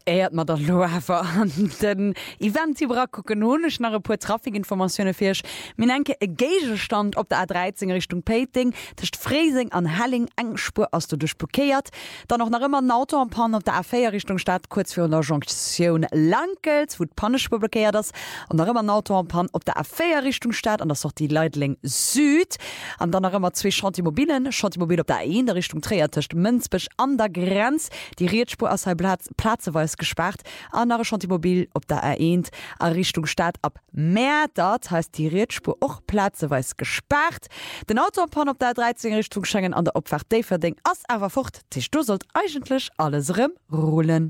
man der Loaver an den Event iwwer kokenonisch nach pu Trafikinformationune firsch. Min enke e Gegestand op der A13 Richtung Peting, techt Freesing an Helling engspur ass du durchbukéiert, dann noch nach immer ein Auto am Pan op der A4 Richtung Stadt kurz für der Jonction Langels, wo Pannespur blockiert das, und nach immer ein Auto am Pan op der A4 Richtung Stadt, an das auch die Leitling Süd, an dann nach immer zwei Chantimobilen op der A1 der Richtung Treiertecht Münzbech an der Grenz, die Rietspur aus Platzeweis gesperrt, andere Chantimobil op der A1 a Richtung Stadt ab Meer, dat heißt die Rietspur auch platzeweis gesperrt. Den Autobahn op der 13 Richtung Schengen an der Opfach Deverding ass awer fucht, Tisch du sollt eigentlich alles rollen.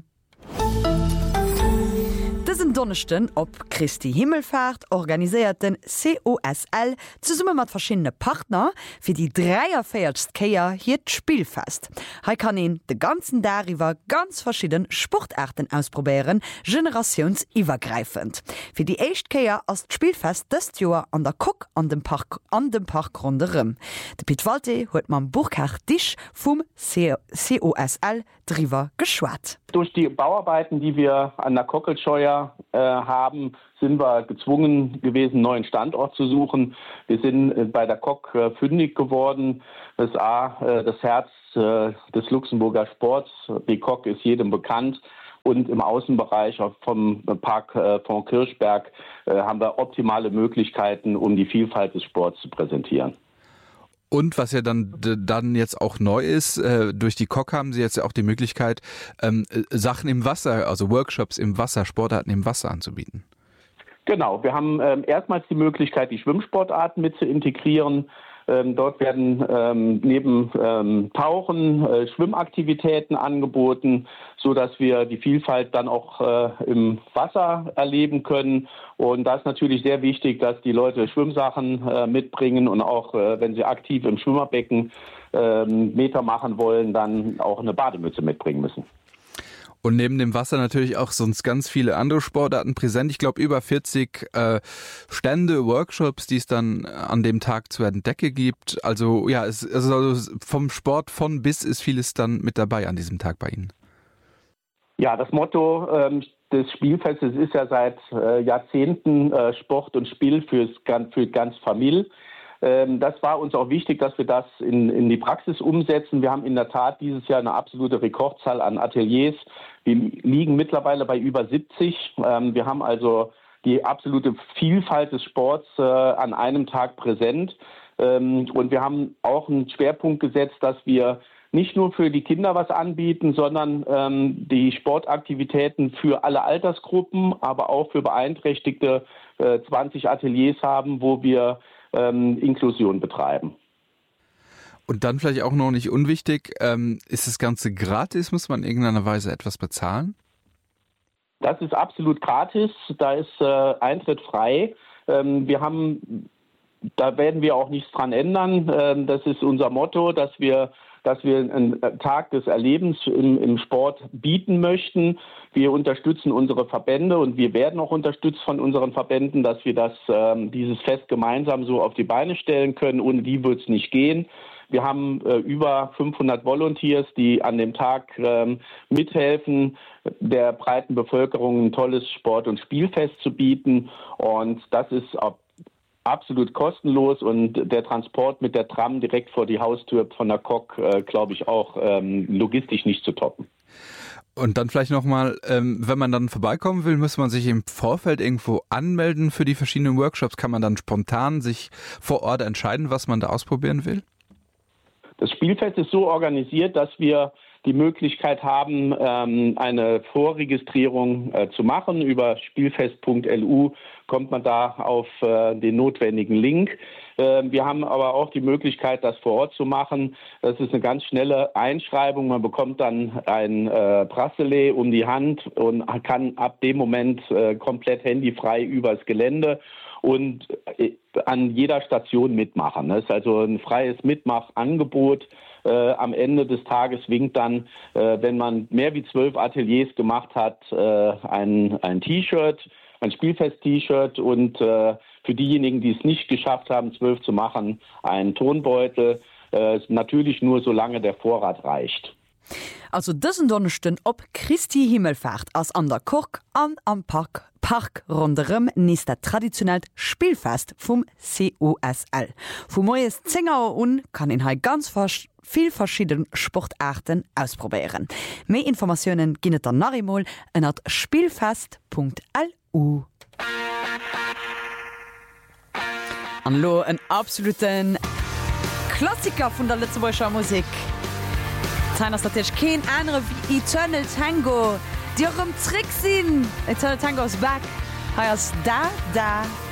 Donnersten op Christi Himmelfahrt organisiert den COSL zusammen mit verschiedene Partner für die 43. Keier hier Spielfest. Hier kann ihn den ganzen darüber ganz verschiedene Sportarten ausprobieren, generationsübergreifend. Für die erste Keier ist das Spielfest das Jahr an der Kok an dem Park rundherum. Der Piet Walte hat man Burkhard Disch vom COSL drüber geschwatzt. Durch die Bauarbeiten, die wir an der Kockelscheuer haben, sind wir gezwungen gewesen, einen neuen Standort zu suchen. Wir sind bei der Kok fündig geworden. Das Herz des Luxemburger Sports. Die Kok ist jedem bekannt. Und im Außenbereich vom Park von Kirchberg haben wir optimale Möglichkeiten, um die Vielfalt des Sports zu präsentieren. Und was ja dann jetzt auch neu ist, durch die Kok haben Sie jetzt ja auch die Möglichkeit, Sachen im Wasser, also Workshops im Wasser, Sportarten im Wasser anzubieten. Genau, wir haben erstmals die Möglichkeit, die Schwimmsportarten mit zu integrieren. Dort werden neben Tauchen Schwimmaktivitäten angeboten, so dass wir die Vielfalt dann auch im Wasser erleben können. Und da ist natürlich sehr wichtig, dass die Leute Schwimmsachen mitbringen und auch, wenn sie aktiv im Schwimmerbecken Meter machen wollen, dann auch eine Bademütze mitbringen müssen. Und neben dem Wasser natürlich auch sonst ganz viele andere Sportarten präsent. Ich glaube, über 40 Stände, Workshops, die es dann an dem Tag zu entdecken gibt. Also ja, also vom Sport von bis ist vieles dann mit dabei an diesem Tag bei Ihnen. Ja, das Motto des Spielfestes ist ja seit Jahrzehnten Sport und Spiel für ganz Familie. Das war uns auch wichtig, dass wir das in die Praxis umsetzen. Wir haben in der Tat dieses Jahr eine absolute Rekordzahl an Ateliers. Wir liegen mittlerweile bei über 70. Wir haben also die absolute Vielfalt des Sports an einem Tag präsent. Und wir haben auch einen Schwerpunkt gesetzt, dass wir nicht nur für die Kinder was anbieten, sondern die Sportaktivitäten für alle Altersgruppen, aber auch für Beeinträchtigte 20 Ateliers haben, wo wir Inklusion betreiben. Und dann vielleicht auch noch nicht unwichtig, ist das Ganze gratis? Muss man in irgendeiner Weise etwas bezahlen? Das ist absolut gratis, da ist Eintritt frei. Da werden wir auch nichts dran ändern. Das ist unser Motto, dass wir einen Tag des Erlebens im Sport bieten möchten. Wir unterstützen unsere Verbände und wir werden auch unterstützt von unseren Verbänden, dass wir dieses Fest gemeinsam so auf die Beine stellen können. Ohne die wird es nicht gehen. Wir haben über 500 Volunteers, die an dem Tag mithelfen, der breiten Bevölkerung ein tolles Sport- und Spielfest zu bieten. Und das ist absolut kostenlos und der Transport mit der Tram direkt vor die Haustür von der Kok, glaube ich, auch logistisch nicht zu toppen. Und dann vielleicht nochmal, wenn man dann vorbeikommen will, muss man sich im Vorfeld irgendwo anmelden für die verschiedenen Workshops. Kann man dann spontan sich vor Ort entscheiden, was man da ausprobieren will? Das Spielfest ist so organisiert, dass wir die Möglichkeit haben, eine Vorregistrierung zu machen. Über spielfest.lu kommt man da auf den notwendigen Link. Wir haben aber auch die Möglichkeit, das vor Ort zu machen. Das ist eine ganz schnelle Einschreibung. Man bekommt dann ein Bracelet um die Hand und kann ab dem Moment komplett handyfrei übers Gelände und an jeder Station mitmachen. Das ist also ein freies Mitmachangebot. Am Ende des Tages winkt dann, wenn man mehr wie 12 Ateliers gemacht hat, ein T-Shirt, ein Spielfest-T-Shirt und für diejenigen, die es nicht geschafft haben, 12 zu machen, ein Tonbeutel. Natürlich nur, solange der Vorrat reicht. also dëssen Donnerchten op Christi Himmelfahrt ass an der Kork an am Park ronderem nis der traditionell Spielfest vum COSL. Vo moes Zénger un kann en hai ganz viel verschieden Sportarten ausprobieren. Mehr Informationen ginnet an Narimol en at spielfest.lu. An lo en absoluten Klassiker vun der Lützeburger Musik. Zein ass datch kein andere wie Eternal Tango, Di am Trick sinn. Eternal Tango is back. Heiers da.